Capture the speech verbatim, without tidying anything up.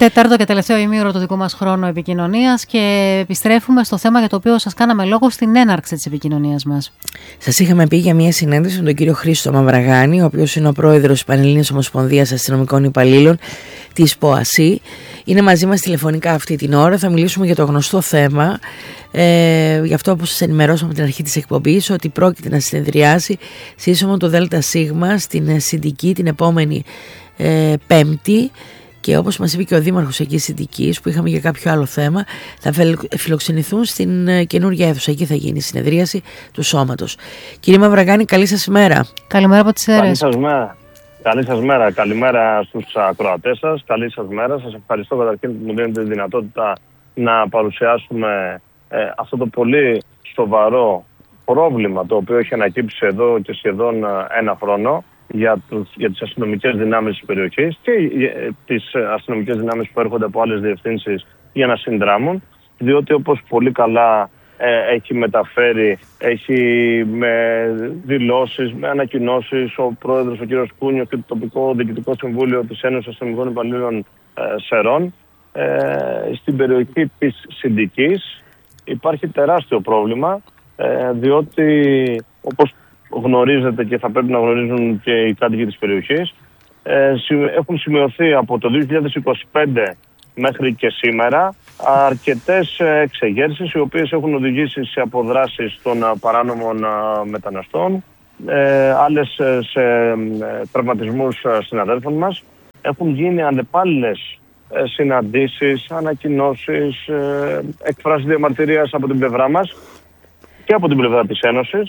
Τέταρτο και τελευταίο ημίωρο του δικού μας χρόνου επικοινωνίας και επιστρέφουμε στο θέμα για το οποίο σας κάναμε λόγο στην έναρξη της επικοινωνίας μας. Σας είχαμε πει για μια συνέντευξη με τον κύριο Χρήστο Μαυραγάνη, ο οποίος είναι ο πρόεδρος της Πανελλήνιας Ομοσπονδίας Αστυνομικών Υπαλλήλων της ΠΟΑΣΥ. Είναι μαζί μας τηλεφωνικά αυτή την ώρα. Θα μιλήσουμε για το γνωστό θέμα. Ε, γι' αυτό, όπως σας ενημερώσαμε από την αρχή της εκπομπής, ότι πρόκειται να συνεδριάσει σύσσωμο το ΔΣ στην Συντική την επόμενη ε, Πέμπτη. Και όπως μας είπε και ο Δήμαρχος εκεί Συντικής, που είχαμε για κάποιο άλλο θέμα, θα φιλοξενηθούν στην καινούργια αίθουσα. Εκεί θα γίνει η συνεδρίαση του σώματος. Κύριε Μαυραγάνη, καλή σας ημέρα. Καλημέρα από τις Σέρρες. Καλή σας μέρα. Καλή σας μέρα. Καλημέρα στους ακροατές σας. Καλή σας μέρα. Σας ευχαριστώ καταρχήν που μου δίνετε τη δυνατότητα να παρουσιάσουμε ε, αυτό το πολύ σοβαρό πρόβλημα το οποίο έχει ανακύψει εδώ και σχεδόν ένα χρόνο για, τους, για τις αστυνομικές δυνάμεις της περιοχής και ε, τις αστυνομικές δυνάμεις που έρχονται από άλλες διευθύνσεις για να συνδράμουν, διότι όπως πολύ καλά ε, έχει μεταφέρει, έχει με δηλώσεις, με ανακοινώσεις ο πρόεδρος ο κ. Κούνιος και το τοπικό διοικητικό συμβούλιο της Ένωσης Αστυνομικών Υπαλλήλων ε, Σερών, ε, στην περιοχή της Συντικής υπάρχει τεράστιο πρόβλημα, ε, διότι όπως γνωρίζετε και θα πρέπει να γνωρίζουν και οι κάτοικοι της περιοχής, ε, έχουν σημειωθεί από το δύο χιλιάδες είκοσι πέντε μέχρι και σήμερα αρκετές εξεγέρσεις οι οποίες έχουν οδηγήσει σε αποδράσεις των παράνομων μεταναστών, ε, άλλες σε τραυματισμούς συναδέλφων μας. Έχουν γίνει ανεπάλληλες συναντήσεις, ανακοινώσεις, ε, εκφράσεις διαμαρτυρίας από την πλευρά μας και από την πλευρά της Ένωσης.